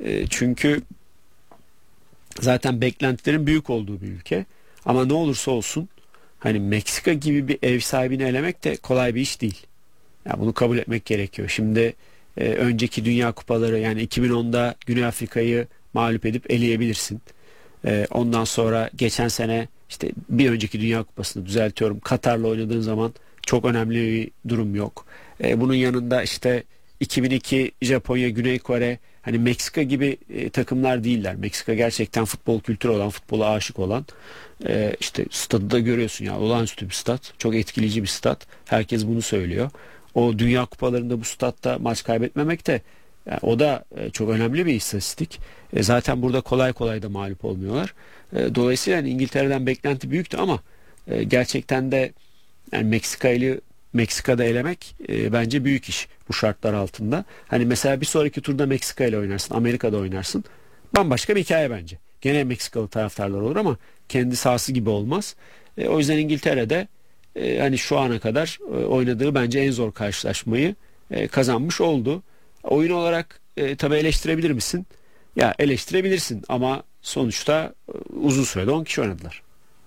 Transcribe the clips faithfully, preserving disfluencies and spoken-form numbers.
E, çünkü zaten beklentilerin büyük olduğu bir ülke. Ama ne olursa olsun hani Meksika gibi bir ev sahibini elemek de kolay bir iş değil. Ya bunu kabul etmek gerekiyor. Şimdi e, önceki Dünya Kupaları, yani iki bin onda Güney Afrika'yı mağlup edip eleyebilirsin. E, ondan sonra geçen sene işte bir önceki Dünya Kupası'nı düzeltiyorum, Katar'la oynadığın zaman çok önemli bir durum yok. E, bunun yanında işte iki bin iki Japonya, Güney Kore, hani Meksika gibi e, takımlar değiller. Meksika gerçekten futbol kültürü olan, futbola aşık olan. E, işte stadı da görüyorsun ya, olağanüstü bir stat. Çok etkileyici bir stat. Herkes bunu söylüyor. O Dünya Kupalarında bu statta maç kaybetmemek de, yani o da e, çok önemli bir istatistik. E, zaten burada kolay kolay da mağlup olmuyorlar. E, dolayısıyla yani İngiltere'den beklenti büyüktü ama e, gerçekten de yani Meksika'yı Meksika'da elemek e, bence büyük iş bu şartlar altında. Hani mesela bir sonraki turda Meksika ile oynarsın, Amerika'da oynarsın. Bambaşka bir hikaye bence. Gene Meksikalı taraftarlar olur ama kendi sahası gibi olmaz. E, o yüzden İngiltere'de e, hani şu ana kadar e, oynadığı bence en zor karşılaşmayı e, kazanmış oldu. Oyun olarak e, tabii eleştirebilir misin? Ya eleştirebilirsin ama sonuçta e, uzun sürede on kişi oynadılar.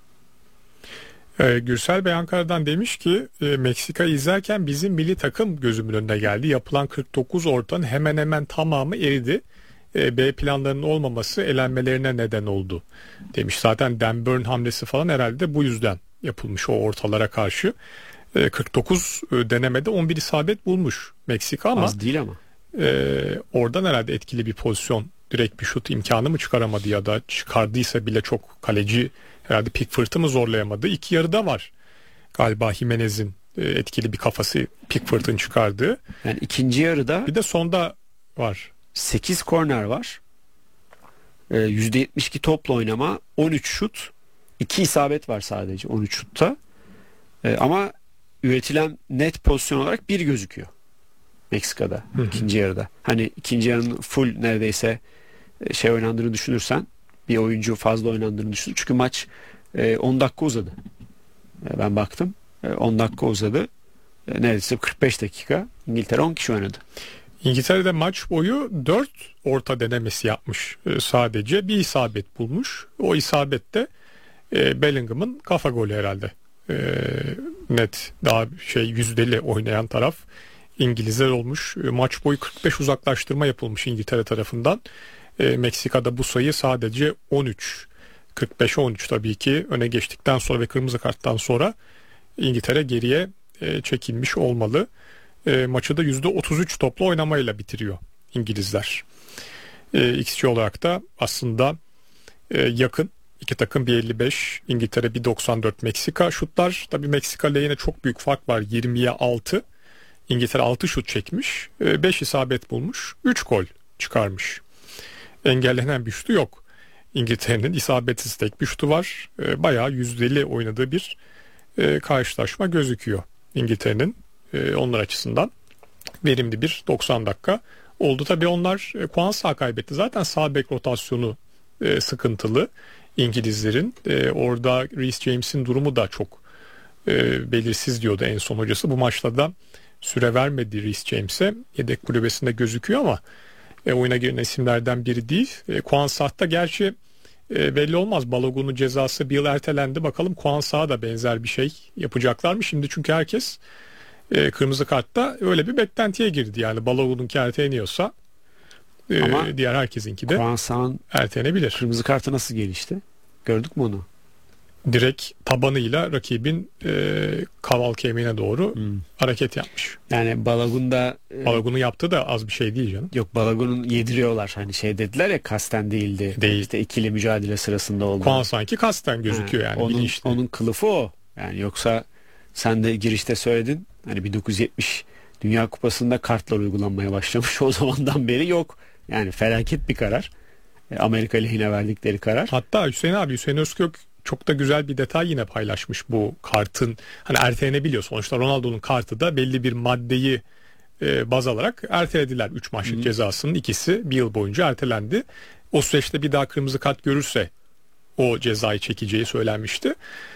Ee, Gürsel Bey Ankara'dan demiş ki e, Meksika'yı izlerken bizim milli takım gözümün önüne geldi. Yapılan kırk dokuz ortanın hemen hemen tamamı eridi. E, B planlarının olmaması elenmelerine neden oldu demiş. Zaten Dan Burn hamlesi falan herhalde bu yüzden yapılmış o ortalara karşı. E, kırk dokuz denemede on bir isabet bulmuş Meksika ama az değil ama. E, oradan herhalde etkili bir pozisyon, direkt bir şut imkanı mı çıkaramadı ya da çıkardıysa bile çok kaleci herhalde Pickford'u mu zorlayamadı. İki yarıda var galiba Jimenez'in e, etkili bir kafası Pickford'un çıkardığı. Yani ikinci yarıda bir de sonda var. sekiz korner var. E, yüzde yetmiş iki topla oynama, on üç şut, iki isabet var sadece on üç şutta. E, ama üretilen net pozisyon olarak bir gözüküyor Meksika'da hı hı. ikinci yarıda. Hani ikinci yarının full neredeyse şey oynandığını düşünürsen, bir oyuncu fazla oynandığını düşün. Çünkü maç e, on dakika uzadı. E, ben baktım. E, on dakika uzadı. E, neredeyse kırk beş dakika. İngiltere on kişi oynadı. İngiltere'de maç boyu dört orta denemesi yapmış. E, sadece bir isabet bulmuş. O isabet de e, Bellingham'ın kafa golü herhalde. E, net daha şey yüzdeli oynayan taraf İngilizler olmuş. E, maç boyu kırk beş uzaklaştırma yapılmış İngiltere tarafından. E, Meksika'da bu sayı sadece on üç. kırk beşe on üç tabii ki öne geçtikten sonra ve kırmızı karttan sonra İngiltere geriye e, çekilmiş olmalı. E, maçı da yüzde otuz üç topla oynamayla bitiriyor İngilizler. E, X G olarak da aslında e, yakın. İki takım bir elli beş, İngiltere bir doksan dört Meksika. Şutlar tabii Meksika lehine çok büyük fark var, yirmiye altı. İngiltere altı şut çekmiş, e, beş isabet bulmuş, üç gol çıkarmış. Engellenen bir şutu yok. İngiltere'nin isabetsiz tek bir şutu var. E, bayağı yüzdeli oynadığı bir e, karşılaşma gözüküyor İngiltere'nin. E, onlar açısından verimli bir doksan dakika oldu. Tabii onlar e, Quansah kaybetti. Zaten sağ bek rotasyonu e, sıkıntılı İngilizlerin. E, orada Reece James'in durumu da çok e, belirsiz diyordu en son hocası. Bu maçta da süre vermedi Reece James'e. Yedek kulübesinde gözüküyor ama e, oyuna giren isimlerden biri değil. E, Quansah'ta gerçi e, belli olmaz. Balogun'un cezası bir yıl ertelendi. Bakalım Quansah'a da benzer bir şey yapacaklar mı? Şimdi çünkü herkes e, kırmızı kartta öyle bir beklentiye girdi. Yani Balogun'unki erteleniyorsa e, ama diğer herkesinki de Quansah'ın ertelenebilir. Kırmızı kartı nasıl gelişti? Gördük mü onu? Direkt tabanıyla rakibin e, kaval kemiğine doğru hmm. hareket yapmış. Yani Balogun'da e, Balogun'un yaptığı da az bir şey değil canım. Yok, Balogun'un yediriyorlar. Hani şey dediler ya, kasten değildi. Değil. İşte ikili mücadele sırasında oldu. Quansah'ınki kasten gözüküyor ha, yani. Onun, bilinçli. onun kılıfı o. Yani yoksa sen de girişte söyledin. Hani bin dokuz yüz yetmiş Dünya Kupası'nda kartlar uygulanmaya başlamış. O zamandan beri yok. Yani felaket bir karar. Amerika lehine verdikleri karar. Hatta Hüseyin abi, Hüseyin Özkök çok da güzel bir detay yine paylaşmış bu kartın. Hani ertelenebiliyor. Sonuçta Ronaldo'nun kartı da belli bir maddeyi e, baz alarak ertelediler. üç maçlık hmm. cezasının ikisi bir yıl boyunca ertelendi. O süreçte bir daha kırmızı kart görürse o cezayı çekeceği söylenmişti.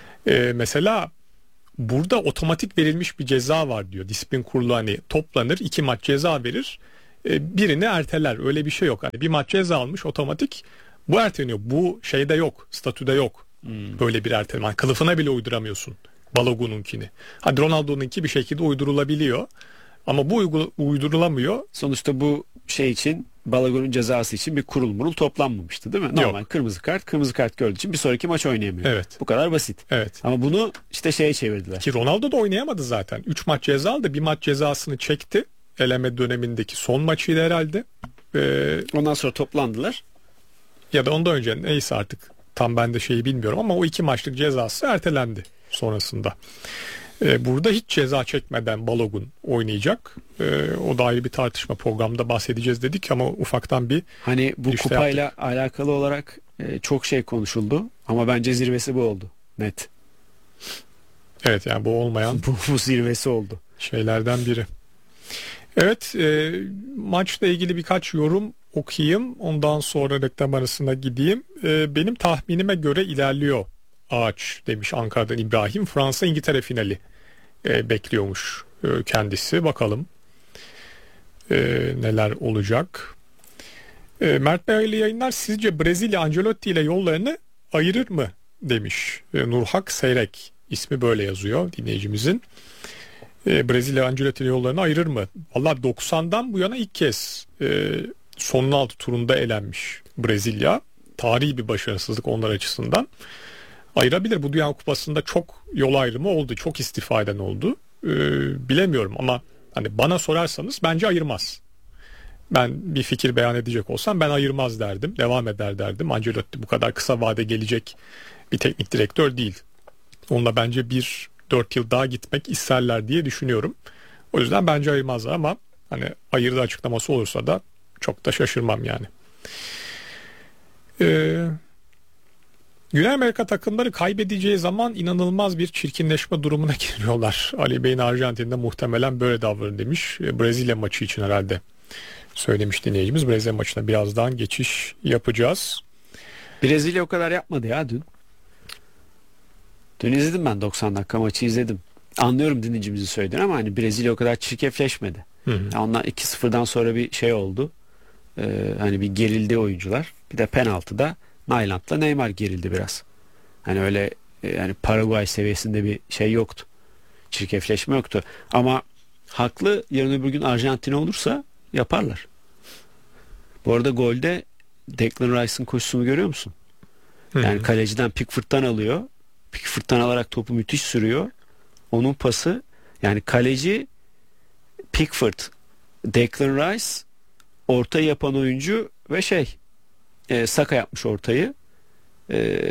E, mesela burada otomatik verilmiş bir ceza var diyor. Disiplin kurulu hani toplanır, iki maç ceza verir. e, birini erteler. Öyle bir şey yok. Hani bir maç ceza almış otomatik bu erteleniyor. Bu şeyde yok. Statüde yok. Hmm. Böyle bir erteleme. Yani kılıfına bile uyduramıyorsun. Balogun'unkini. Hadi Ronaldo'nunki bir şekilde uydurulabiliyor. Ama bu uygu, uydurulamıyor. Sonuçta bu şey için Balogun'un cezası için bir kurul murul toplanmamıştı değil mi? Normal Yok. kırmızı kart, kırmızı kart gördüğü için bir sonraki maç oynayamıyor. Evet. Bu kadar basit. Evet. Ama bunu işte şeye çevirdiler. Ki Ronaldo da oynayamadı zaten. üç maç ceza aldı. Bir maç cezasını çekti. Eleme dönemindeki son maçıydı herhalde. Ee, Ondan sonra toplandılar. Ya da ondan önce neyse artık tam ben de şeyi bilmiyorum ama o iki maçlık cezası ertelendi sonrasında. Ee, burada hiç ceza çekmeden Balogun oynayacak. Ee, o da ayrı bir tartışma, programda bahsedeceğiz dedik ama ufaktan bir hani bu işte kupayla yaptık. alakalı olarak e, çok şey konuşuldu ama bence zirvesi bu oldu. Net. Evet, yani bu olmayan bu, bu zirvesi oldu. Şeylerden biri. Evet, e, maçla ilgili birkaç yorum okuyayım. Ondan sonra reklam arasına gideyim. E, benim tahminime göre ilerliyor ağaç demiş Ankara'dan İbrahim. Fransa İngiltere finali e, bekliyormuş e, kendisi. Bakalım e, neler olacak. E, Mert Bey hayırlı yayınlar. Sizce Brezilya Ancelotti ile yollarını ayırır mı demiş e, Nurhak Seyrek. İsmi böyle yazıyor dinleyicimizin. E, Brezilya Ancelotti ile yollarını ayırır mı? Valla doksandan bu yana ilk kez e, sonun altı turunda elenmiş Brezilya. Tarihi bir başarısızlık onlar açısından. Ayırabilir. Bu Dünya Kupası'nda çok yol ayrımı oldu. Çok istifa eden oldu. E, bilemiyorum ama hani bana sorarsanız bence ayırmaz. Ben bir fikir beyan edecek olsam ben ayırmaz derdim. Devam eder derdim. Ancelotti bu kadar kısa vade gelecek bir teknik direktör değil. Onunla bence bir dört yıl daha gitmek isterler diye düşünüyorum. O yüzden bence ayırmazlar ama hani ayırdığı açıklaması olursa da çok da şaşırmam yani. Ee, Güney Amerika takımları kaybedeceği zaman inanılmaz bir çirkinleşme durumuna giriyorlar. Ali Bey'in Arjantin'de muhtemelen böyle davranır demiş. Brezilya maçı için herhalde söylemiş dinleyicimiz. Brezilya maçına birazdan geçiş yapacağız. Brezilya o kadar yapmadı ya dün. Dün izledim ben doksan dakika maçı izledim. Anlıyorum dinleyicimizin söylediğini ama hani Brezilya o kadar çirkefleşmedi. Hı hı. Yani onlar iki sıfırdan sonra bir şey oldu. Ee, hani bir gerildi oyuncular. Bir de penaltıda Nyland'la Neymar gerildi biraz. Hani öyle yani Paraguay seviyesinde bir şey yoktu. Çirkefleşme yoktu. Ama haklı, yarın öbür gün Arjantin olursa yaparlar. Bu arada golde Declan Rice'ın koşusunu görüyor musun? Hı hı. Yani kaleciden Pickford'dan alıyor. Pickford'dan alarak topu müthiş sürüyor. Onun pası, yani kaleci Pickford, Declan Rice, ortayı yapan oyuncu ve şey e, Saka yapmış ortayı. E,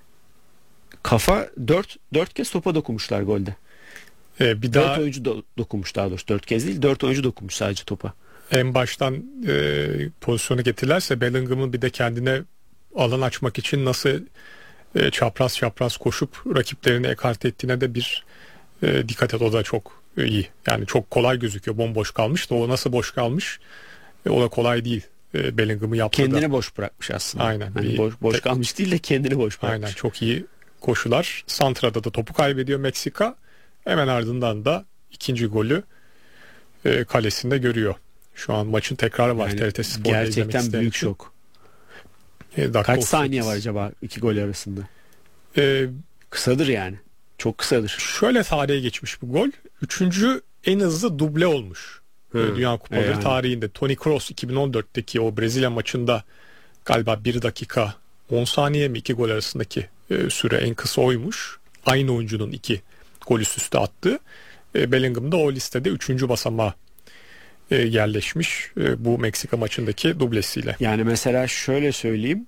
kafa dört dört kez topa dokunmuşlar golde. Ee, bir dört daha oyuncu do- dokunmuş daha doğrusu. Dört kez değil, dört oyuncu dokunmuş sadece topa. En baştan e, pozisyonu getirirlerse Bellingham'ın bir de kendine alan açmak için nasıl e, çapraz çapraz koşup rakiplerini ekart ettiğine de bir e, dikkat et, o da çok e, iyi. Yani çok kolay gözüküyor, bomboş kalmış da o nasıl boş kalmış e, o da kolay değil. E, Bellingham'ı yaptı kendini da. boş bırakmış aslında. Aynen. Hani boş, boş kalmış değil de kendini boş bırakmış. Aynen, çok iyi koşular. Santra'da da topu kaybediyor Meksika. Hemen ardından da ikinci golü e, kalesinde görüyor. Şu an maçın tekrarı var. Yani T R T Spor'da gerçekten büyük için. şok. E, Kaç otuz saniye sekiz var acaba iki gol arasında? E, Kısadır yani. Çok kısadır. Şöyle tarihe geçmiş bu gol. Üçüncü en hızlı duble olmuş. Hı. Dünya Kupaları yani. Tarihinde. Toni Kroos iki bin on dörtteki o Brezilya maçında galiba bir dakika on saniye mi iki gol arasındaki e, süre en kısa oymuş. Aynı oyuncunun iki gol üst üste attığı. E, Bellingham da o listede üçüncü basamağa e, yerleşmiş e, bu Meksika maçındaki dublesiyle. Yani mesela şöyle söyleyeyim.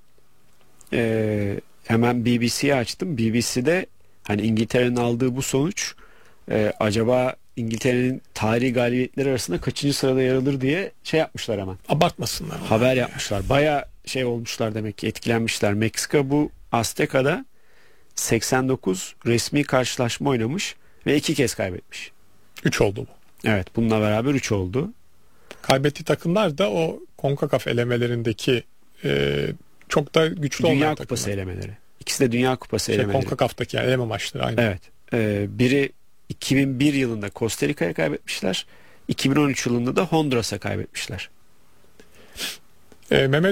E, hemen B B C'yi açtım. B B C'de hani İngiltere'nin aldığı bu sonuç e, acaba İngiltere'nin tarihi galibiyetleri arasında kaçıncı sırada yer alır diye şey yapmışlar hemen. Abartmasınlar. Haber yapmışlar. Baya şey olmuşlar demek ki, etkilenmişler. Meksika bu Azteka'da seksen dokuz resmi karşılaşma oynamış ve iki kez kaybetmiş. üç oldu bu. Evet, bununla beraber üç oldu. Kaybettiği takımlar da o CONCACAF elemelerindeki e, çok da güçlü olmayan Dünya Kupası takımlar. elemeleri. İkisi de Dünya Kupası şey, elemeleri. CONCACAF'taki yani eleme maçları aynı. Evet. E, biri iki bin bir yılında Costa Rica'ya kaybetmişler. iki bin on üç yılında da Honduras'a kaybetmişler. Mehmet